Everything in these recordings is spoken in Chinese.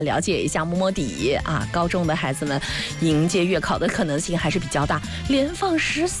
了解一下摸摸底啊，高中的孩子们迎接月考的可能性还是比较大，连放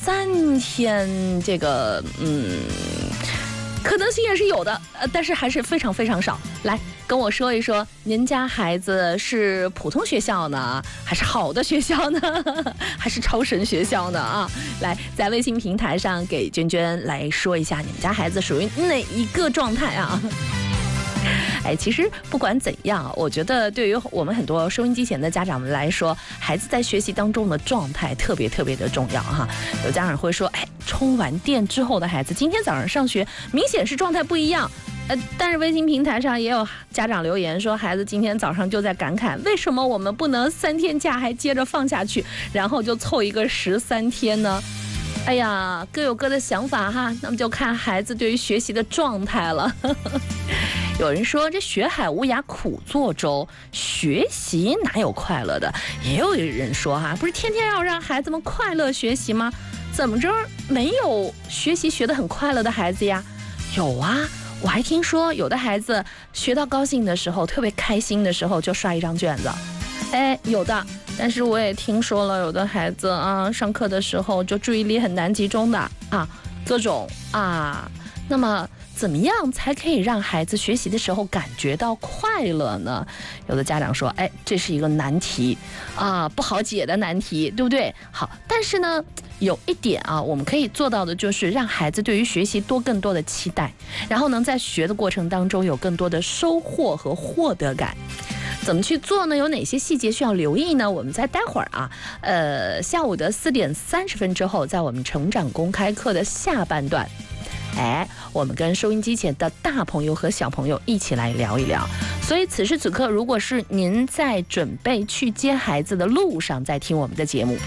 13天，这个可能性也是有的，但是还是非常非常少。来跟我说一说，您家孩子是普通学校呢，还是好的学校呢，还是超神学校呢？啊，来在微信平台上给娟娟来说一下，你们家孩子属于哪一个状态啊？哎，其实不管怎样，我觉得对于我们很多收音机前的家长们来说，孩子在学习当中的状态特别特别的重要哈。有家长会说，哎，充完电之后的孩子，今天早上上学明显是状态不一样。但是微信平台上也有家长留言说，孩子今天早上就在感慨，为什么我们不能3天假还接着放下去，然后就凑一个13天呢？哎呀，各有各的想法哈，那么就看孩子对于学习的状态了。有人说这学海无涯苦作舟，学习哪有快乐的？也有人说哈，不是天天要让孩子们快乐学习吗？怎么着没有学习学得很快乐的孩子呀？有啊，我还听说有的孩子学到高兴的时候，特别开心的时候就刷一张卷子。哎，有的，但是我也听说了，有的孩子啊，上课的时候就注意力很难集中的啊，各种啊。那么怎么样才可以让孩子学习的时候感觉到快乐呢？有的家长说，哎，这是一个难题啊，不好解的难题，对不对？好，但是呢，有一点啊，我们可以做到的就是让孩子对于学习更多的期待，然后能在学的过程当中有更多的收获和获得感。怎么去做呢？有哪些细节需要留意呢？我们在待会儿啊，下午的4点30分之后，在我们成长公开课的下半段，哎，我们跟收音机前的大朋友和小朋友一起来聊一聊。所以此时此刻，如果是您在准备去接孩子的路上，在听我们的节目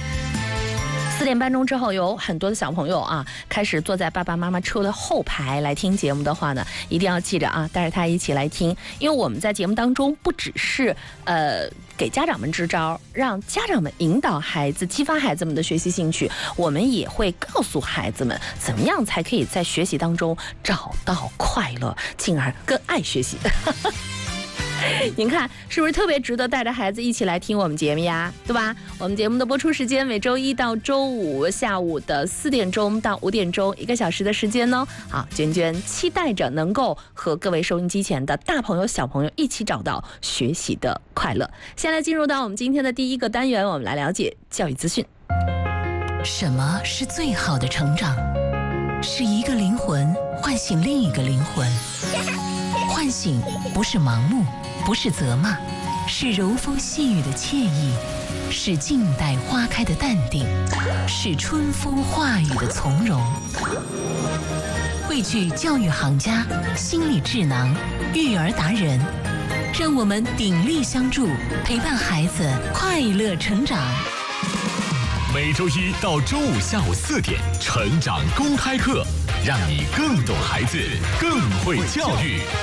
，4点半钟之后，有很多的小朋友啊，开始坐在爸爸妈妈车的后排来听节目的话呢，一定要记着啊，带着他一起来听，因为我们在节目当中不只是给家长们支招，让家长们引导孩子，激发孩子们的学习兴趣，我们也会告诉孩子们怎么样才可以在学习当中找到快乐，进而更爱学习。您看是不是特别值得带着孩子一起来听我们节目呀，对吧？我们节目的播出时间每周1到周5下午的4点钟到5点钟，1个小时的时间呢。好，娟娟期待着能够和各位收音机前的大朋友小朋友一起找到学习的快乐。先来进入到我们今天的第一个单元，我们来了解教育资讯。 什么是最好的成长？是一个灵魂唤醒另一个灵魂。唤醒不是盲目，不是责骂，是柔风细雨的惬意，是静待花开的淡定，是春风化雨的从容。汇聚教育行家、心理智囊、育儿达人，让我们鼎力相助，陪伴孩子快乐成长。 每周1到周5下午4点，成长公开课，让你更懂孩子，更会教育。